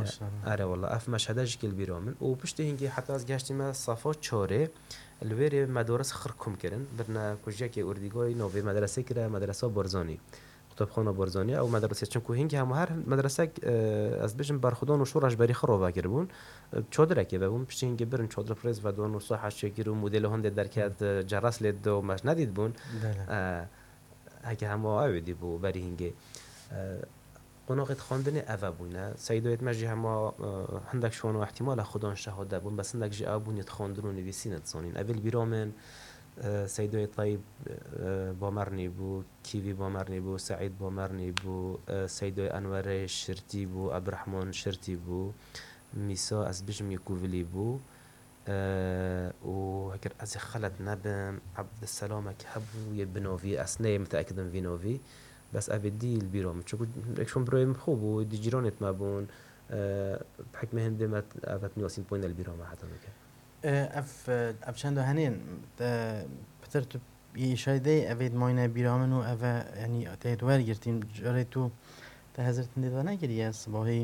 آره والله اف مشهدش کل بیرامن و پشت هنگی حتی از گشتی ما صفا چاره الویری مدارس خرکم کردن برنا کجا که اردیگاه نوی مدرسه کرده مدرسه برزانی کتابخانه برزانی او مدرسه چون که هنگی هم هر مدرسه از بجم برخودان و شورش بری خرابه کردن چادر که بون پشت هنگی برن چادر پرز و دون و صحه شکر و مدل هند درکت جرس لید و مش ندید بون اگه هم آویدی بو بری هنگی قناقت خواندن اوه بونه سیدایت مجی هما هندک شوان و احتمال خودان شهاده بون بس هندک جی آبونیت خواندن و نویسین اتزانین اول بیرامن سیدایت طیب بامرنی بو کیوی بامرنی بو سعید بامرنی بو سیدای انور شرطی بو عبدالرحمن شرطی بو میسا از بجم یکوولی بو و هكر از خلط نبم عبدالسلام که هبو یبناوی اسنه متأكدم ویناوی بس أبدي البيرام شو شون برايم خوب ودي جيرانت ما بون بحكم هندي ما أبد نواسين بوين البيرام حتى مكان أف چند هنين بترتب يشايدي أبد ماينا بيرامن و أفا يعني تهدوار جرتين جاريتو تهزرت ندوا نگري صباحي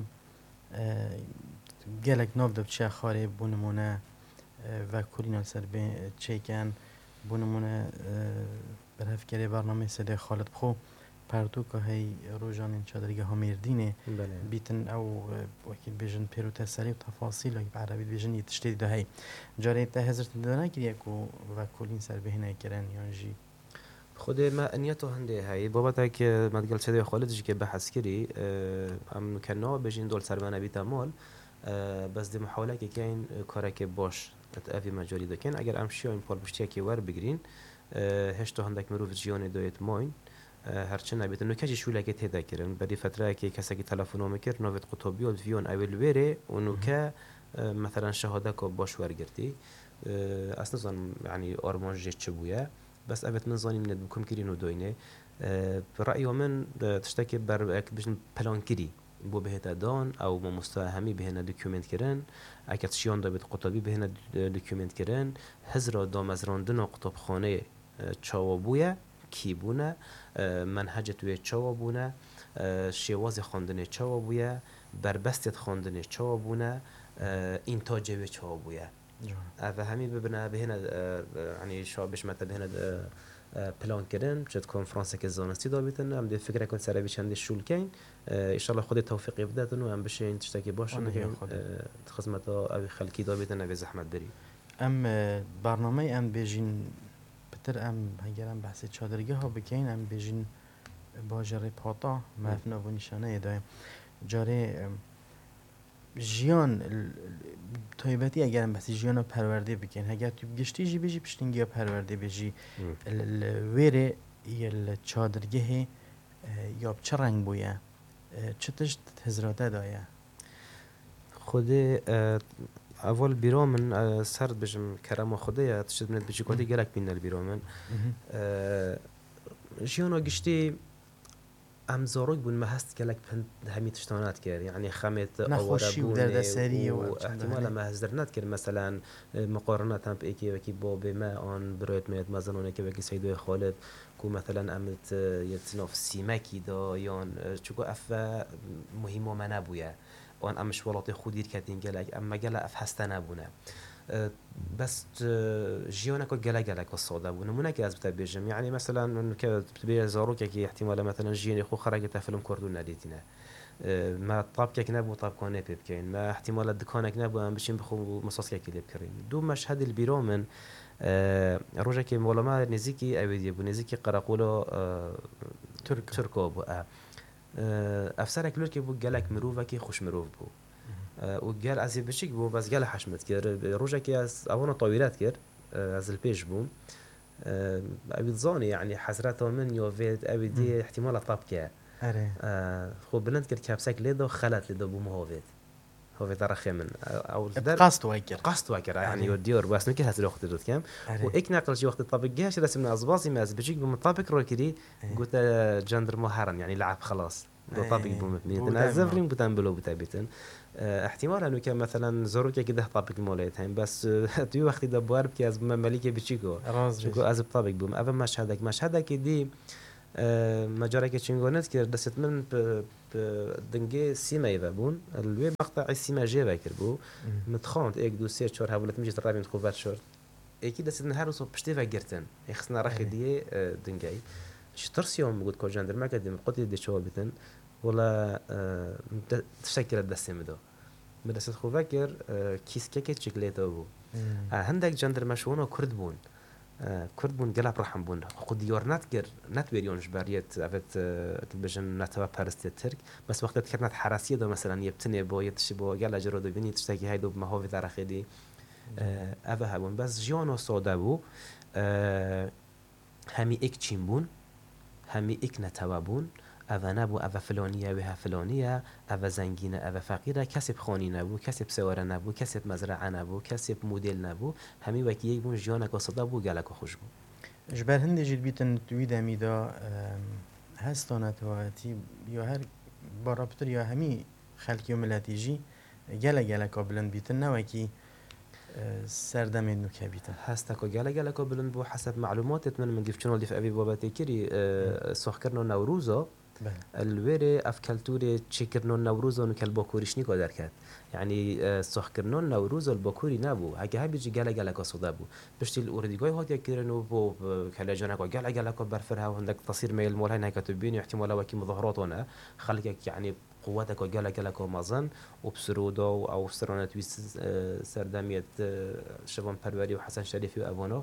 گلك نافدو بچه خاري بونمونه و كلنا سر بين تشيكان بونمونه برهفكري برنامج صدای خالد بخو پرتو که هی روزان این چادرگه ها میردینه بیتن او وکیل بیژن پیرو تسری و تفاصیل و عربی بیژن یتشتی ده هی جاری تا هزارت دانه کریه کو و کلین سر بهنه کرن یانجی خود ما انیتو هنده هی بابت که مدگل صدای خالدش که بحث کری هم کننا بیژن دول سر بنا بیت مال بس دی محاوله که کین کاری که باش افی مجالی دکن اگر امشی این پال بشتیه که ور بگیرین هشت هندک مروف جیان دویت ماین هرچند نبیت نکته شوله که تدا کردن بدی فتره که کسی که تلفن میکرد نوید قطبی و ویون اول ویره و نکه مثلا شهاده که باش ورگرتی اصلا زن یعنی آرمانجی چه بوده بس ابد من زنی من بکم کردین و دوینه برای من تشتکی بر اکبشن پلان کردی بو بهت دان او ما مستهمی بهنا دکومنت کردن اگه شیان دابد قطبی بهنا دکومنت کردن هزار دامزراندن قطبخانه چاوبویه کی بونه منهج توی چاوا بونه شواز خواندن چاوا بویه بربستت خواندن چاوا بونه اینتاج به چاوا بویه و همین ببینه بهنه یعنی شابش مت بهنه پلان کردن چت کنفرانس که زانستی دابیتن هم دی فکر کن سر بیچند شول کین ان شاء الله خود توفیق بدتن و هم بشه تشتکی باشه خدمت او خلکی دابیتن به زحمت داری برنامه ام بیجین بتر ام هگرم بحث چادرگه ها بکین ام بیجین با جاره پاتا مفنا و نشانه دایم جاره جیان تایبتی اگرم بحث جیان پرورده بکین اگر تو گشتی جی بیجی پشتینگی پرورده بیجی ویره یل چادرگه یا چه رنگ بویه چه تشت هزراته دایه خود اول بیرامن سرد بجم کرم خدایا تشد من بچی کدی گلک بین البیرامن جیانا گشتی ام زاروک بون مهست گلک همی تشتانات کرد یعنی خمت نخوشی و دردسری و احتمال مهزدر نت کرد مثلا مقارنت هم به یکی باب ما آن برایت میاد مثلا که وکی سیدای خالد کو مثلا امت یتناف سیمکی دا یان چگو اف مهمه من نبویه آن امش ولات خودیر کردین گلک اما گله اف هسته نبونه بس جیانا که گله الصعدة ونمونه که از بتبیجم یعنی مثلا که بتبیج زاروک که احتمال مثلا جیانی خو خرجت فیلم کردون ندیدینه ما طاب که نبود طاب کنه ببکین ما احتمال دکانه نبود هم بشیم بخو مساس که کلیب کریم دو مشهد البیرامن روزه که مولما نزیکی اویدی بو نزیکی قراقولا ترکا بو افسر کلور که بو گلک مروفه که خوش مروف بو و گل از بچیک بو بس گل حشمت کرد روزه که از اونا طویلات کرد از البیش بوم ابي ظاني يعني حسرته من يوفيد ابي دي احتمال طاب كه خو بلند كر كابسك ليدو خلت ليدو بو مهوفيد هو ترخي من او قصد واكر يعني يوديور بس نكه هسه وقت دوت كام واك نقل شي وقت طابق جاش رسمنا ازباصي ما بيجيك بمطابق روكري قلت جندر مهرن يعني لعب خلاص دو طابق بوم زفرين بتان بلو بتابيتن احتمال انه كان مثلا زوروك كده طابق مولاتهم بس تو وقت دبوار بكي از مملكه بيچيكو شكو از طابق بوم اول مشهدك دي مجارك چنگانت کرد دست من دنگه سیمایی و بون الوی مقطع سیما جیبه کرد بو متخاند ایک دو سه چهار هولت میشه رابین خوبت شد ایکی دست من هر روز پشتی و گرتن خسنا رخی دیه دنگی شترسيوم موجود كوجاندر ما قدم قدي دي شو بتن ولا تشكل الدسم مدو مدرسة خوفاكر كيس كيكة شوكولاتة أبو هندك جندر مشونه كرد بون قلب رحم بون خود ديار نتكر نتبريونش بريت أفت كبجن نتوا بارست الترك بس وقت كانت حراسية ده مثلا يبتني بو يتشبو قال جرو دو بني تشتكي هاي دو بمهوف دارخي دي أفا هبون بس جيانو صودا بو همي إك چين بون همي إك نتوا بون أفا نبو أفا فلانية وها فلانية أفا زنگينة أفا فقيرة كسب خاني نبو كسب سوارة نبو كسب مزرعة نبو كسب موديل نبو همي وكي يك بون جيانك وصدا بو قالك وخوش بو جبر هندي جيل بيتن تويد هميدا هستانت واتي يا هر بارابتر يا همي خلقي وملاتي جي جالا قابلن بيتن نوكي سردم نوكا بيتن هستكو جالا قابلن بو حسب معلومات من قف چنال دي في أبي باباتي كري سوخكرنو نوروزو الويري أفكالتوري تشكرنو نوروزو نكال باكوريش نيكو دركات يعني سوخكرنو نوروزو الباكوري نابو هكا هاي بيجي جالا قصدا بو بشتي الأورديقاي هات يكيرنو بو كلاجانك وجالا برفرها وعندك تصير ميل مولها هناك تبيني احتمال وكي مظاهرات هنا خليك يعني قوتك وجالا كمازن وبسرودو أو سرانة ويس سردمية شبان پروری وحسن شريفي وأبانو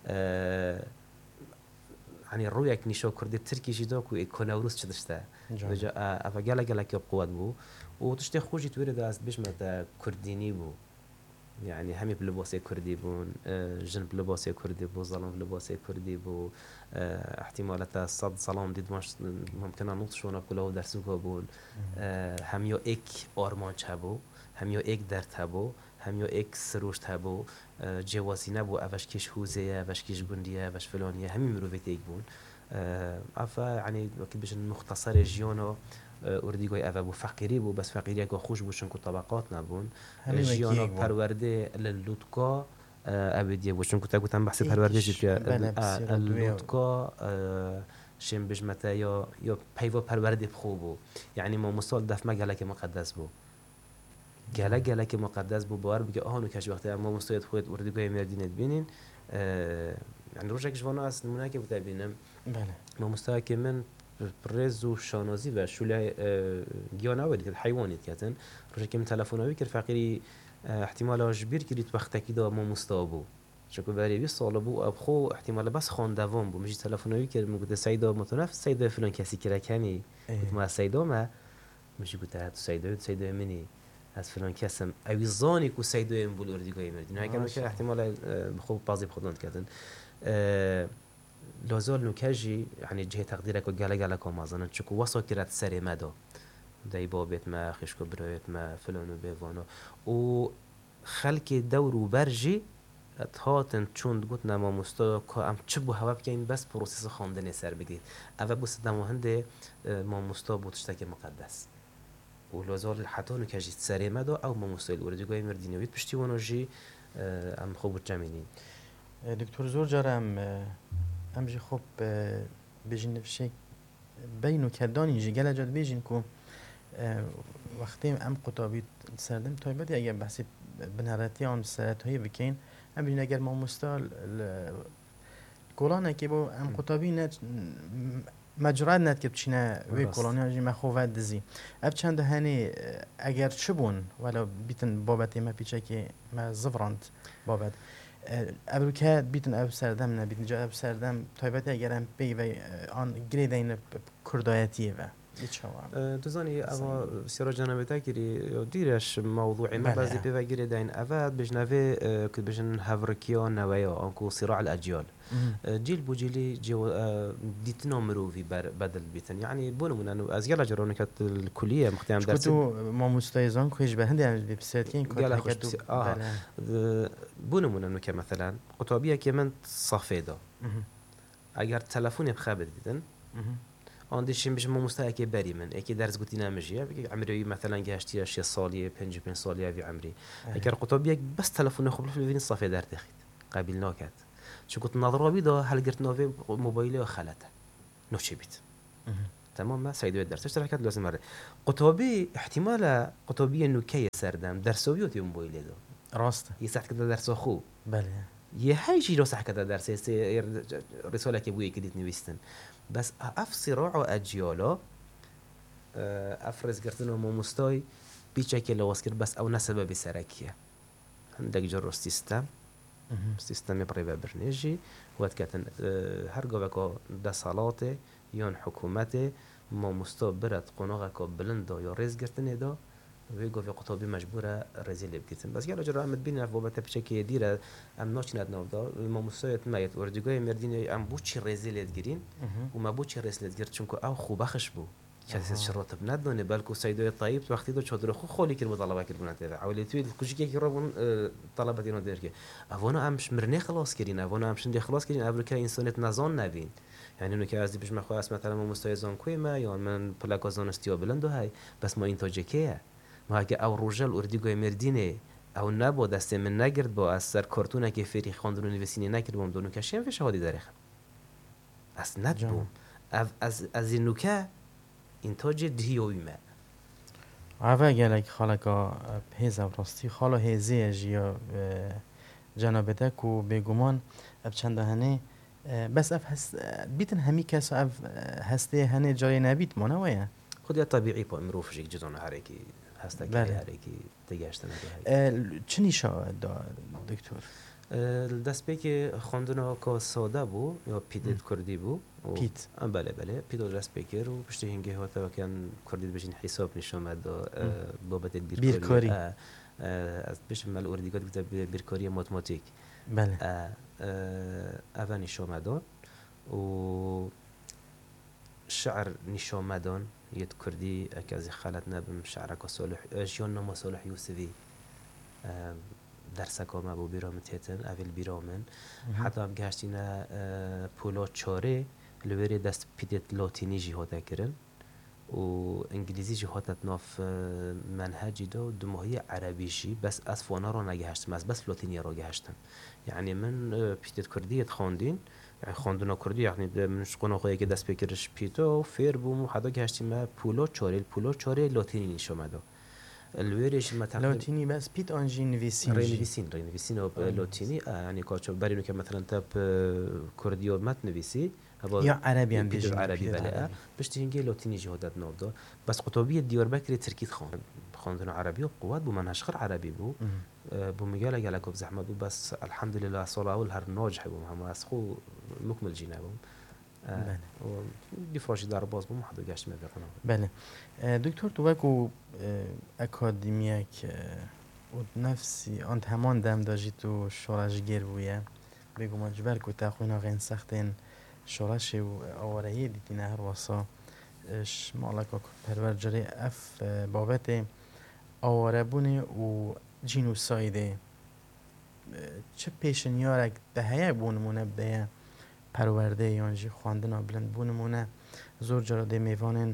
يعني الرؤية نشوا كردي تركي جداك وإيكوناوروس شدشته بجا أفجالا كيب قوات بو وتشتي خوجي تورد از بجمة كرديني بو يعني همي بلباسي كردي بون جن بلباسي كردي بو ظلام بلباسي كردي بو احتمالات صد سلام ديد ماش ممكن نوتشونا كله درسوكا بون هميو إيك آرمانچ هبو هميو إيك درد هبو هميو إيك سروشت هبو جوازي نبو أفش كيش هوزية أفش كيش بندية أفش فلانية همي مروفيت إيك بون أفا يعني وكي بجن مختصر جيونو أرديقوي أفا بو فقيري بو بس فقيري أكو خوش بو شنكو طبقات نبون جيونو پرورده للوتكا أبديه بو شنكو تاكو تن بحثي پرورده جيكا اللوتكا شن بجمتا يا پيوا پرورده بخو بو يعني ما مصال دف مقالك مقدس بو گله مقدس بو باور بگه آهانو کش وقتی ما مستعد خود اردوگاه مردینت بینین يعني روزك جوانا از نمونه که بوده بینم بله ما مستعد که من برز و شانازی و شوله گیانه ودید حیوانیت کتن روزك که من تلفنوی کرد فقیری احتمالا جبیر کردید وقتی دا ما مستعد بو شكو بري 20 سال بو ابخو احتمال بس خان دوام بو مجي تلفنوي كر مقد سيدا متنافس سيدا فلان كاسي كراكاني قلت ما سيدا ما مجي قلت هات سيدا مني از فلان کسم اویزانی کو سیدو این بول اردیگای مردین های کم که احتمال بخو بازی بخودند کردن لازال نکجی یعنی جه تقدیرک و گله کامازن چکو واسه کرد سر مدا دای بابت ما خشکو برایت ما فلانو بیوانو و خلک دور و برجی هاتن چون گفت نما مستا که ام چه بو هوا بکنیم بس پروسس خواندن سر بگیرید اول بس دمو هنده ما مستا بودشتک مقدس ولازال حتی نکجی سری مدا او ما مستعد اردوگاه مردینویت پشتی ونوجی ام خوب جمینی دکتر زور جارم ام جی خوب بیشین نفشه بینو کردانی جی گله جد بیشین کو وقتی ام قطابی سردم تایبتی اگر بحثی بنهارتی آن سرت هایی بکین ام بیشین اگر ما مستعد کلانه که با ام قطابی نه مجرد ند که بچینه وی کلانی جی مخوفت دزی اب چند هنی اگر چبون ولی بیتن بابتی ما پیچه که ما زفراند بابت ابرو که بیتن اب سردم نه بیتن جا اب سردم تایبتی اگر هم بی و آن گرید این کردایتیه و تزاني أما سيرة جنبتها كري ديرش موضوع ما بس دي بيجري دين أفاد بجنبه كده بجن هافركيا نوايا أنكو صراع الأجيال جيل بوجيلي جو ديتنا مروفي بدل بيتن يعني بونو من أنه أزيال أجرون كانت الكلية مختلفة درس كتو ما مستيزان كويش بهندي عم بيبساتين كده بونو من أنه كمثلا قطابية كمان صفيدة أجر تلفوني بخابر ديتن آندیشیم بچه ما مستعد بری من اکی درس گویی نمیشه عمری مثلا گهشتی 6 سالیه 5 سالیه وی عمری اگر قطابی بس تلفن خوب فلوین صفحه در دخید قبل ناکت چون کت نظر بیدا هل گرت نوی موبایل و خلته نوچه بیت تمام ما سعيد درسش تركت لازم مره قطبي احتمال قطبي نوكي سردم درسويوت يوم بويله دو راسته يساعد كده درس خو بله يهاي شي لو صح كده درس رسالة كبوية كديت نويستن بس اف صراع اجيالا افرز قرتنا مو مستوي بيشكل لو اسكر بس او نسبة بسركية عندك جرو سيستم بريبا برنيجي واتكاتن هرقا بكو دا صلاته يون حكومته ما مستوى برد قناغك بلندو يا ريز قرتني دا ويقو في قطبي مجبورة رزيل بكتن بس قالوا جرا عمد بينا فوبتا بشكل ديرة ام نوشنات نودا ما مستوى يتميت وردقاي مردين ام بوچي رزيل يتقرين وما بوچي رزيل يتقر چونكو او خوبخش بو كاسه شرط بندونه بالكو سيدو طيب وقتی دو چادر خو خالی کرد مطالبه کرد بنات عولی توی کوچیکی که رابون طلبات اینو درک اونا امش مرنه خلاص کردین اونا امش دی خلاص کردین ابرکه انسانیت نزان نبین یعنی اونو که از دیش مخو اس مثلا ما مستایزان کوی ما یا من پلاکازان استیا بلند های بس ما این تاجکیه ما اگه او روجل اردیگوی مردینه او نبا دست من نگرد با از سر کارتونه که فری خواندن و نویسینی نکرد بوم دونو کشیم فی شهادی داره اس ندبوم از این نوکه انتاج دیوی ما عوض گلک خالقا هیز راستی خالا هیزی جیا جنابته کو بگمان اب چند هنه بس اف هست بیتن همی کس اف هسته هنه جای نبیت منویه خود طبیعی با امروز یک جدان حرکی هسته که حرکی تگشتن چه نشان دکتر دست به که خواندن که ساده بو یا پیدت کردی بو پیت بله پیت دست به که رو پشت هنگه ها تا کن کردید بچین حساب نشون مد بابت بیرکاری از پیش مال اردیگات گفته بیرکاری ماتماتیک بله اول نشون مدان و شعر نشون مدان یت کردی که از خالت نبم شعر که صالح جیان نما صالح یوسفی درس کام ابو بیرام تیتن اول بیرامن حتی هم گشتینا پولا چاره لوری دست پیدت لاتینی جهاده کرن و انگلیزی جهادت ناف منهجی دو دماهی عربیشی بس از فانا را نگهشتم بس لاتینی را گهشتم یعنی من پیدت کردیت خواندین يعني خواندن کردی یعنی من قناقایی که دست بکرش پیتا و فیر بوم حتی گشتیم پولا چاره لاتینی نشامده الویرش مثلا لاتینی بس پیت آنجی نویسین رینویسین و لاتینی یعنی کاچو برینو که مثلا تب کردی و مت نویسی یا عربی هم بیشتر عربی بله بشتی هنگی لاتینی جهادت نابدا بس قطبی دیار بکری ترکیت خواندن عربی و قوت بو من هشخر عربی بو بو مجال جالك بزحمة بو بس الحمد لله صلاة أول هر ناجح بو هم أسخو مكمل جينا بو و دیفراجی در باز بوم حدا گشت می‌برم. بله دکتر تو وکو اکادمیک و نفسی آن همان دم داشتی تو شورش گیر بویه بگو مجبر کو تاخوینا غین سختین شورش و آوارهی دیتی نه هر واسا مالک پرورجری اف بابت آواره بونه و جینوسایده چه پیشنیارک دهیه بونمونه بده پرورده یانجی خواندن بلند بونمونه زور جراده میوانن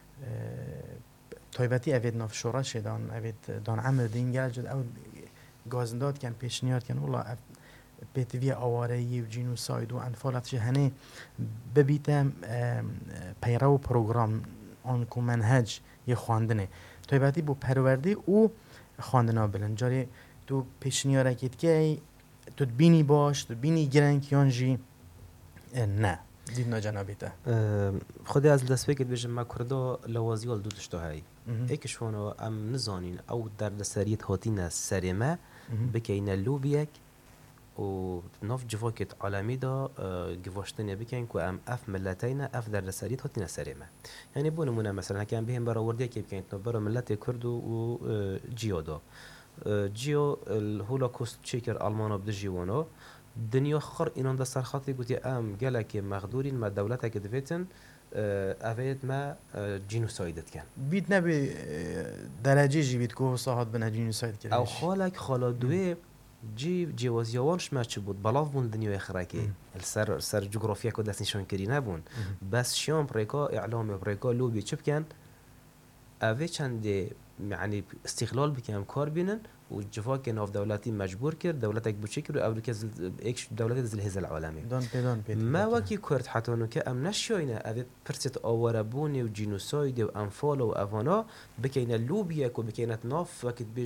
تایبتی اوید ناف شورش دان اوید دان عمر دین گل جد او گازنداد کن پیشنیار کن والله بیتوی آوارهی و جینوساید و انفالت هنه ببیتم پیرو پروگرام آن کو منهج یه خواندنه تایبتی بو پرورده او خواندن بلند جاری تو پیشنیاره کید که تو بینی باش تو بینی گرنگ یانجی نه دیدنا جنابیته خودی از دست بگید بجم ما کرده لوازیال دو تشتا هایی ایکش فانو ام نزانین او در دستریت هاتین سری ما بکین لوبیک و ناف جواکت عالمی دا گواشتنی بکن که ام اف ملتین اف در دستریت هاتین سری ما یعنی بونمونه مثلا هکم بهم برا وردی که بکن برا ملت کرد و جیادا جیو الهولوکوست چیکر آلمانا بده جیوانا دنیا خر اینان دست سرخاطی گویی ام گله که مقدورین ما دولت که دویتن اوید ما جینوسایدت کن بیت نبی درجه جی بیت که صاحب بنا جینوساید کرد او خالک خالا دوی جوازیوانش ما چه بود بلاف بون دنیای خراکی سر جغرافیا که دست نشان کردی نبون بس شام پریکا اعلام پریکا لوبی چپ کن اوی چند يعني استغلال بکنم کار بینن و جفا که ناف دولتی مجبور کرد دولتک بچه کرد و امریکا ایک دولت زل هزل عالمی دان پیتی ما وکی کرد حتی نو که ام نشاینه اوه پرست آواره بونی و جینوساید و انفال و افانا بکینه لوبیه که بکینه ناف وقت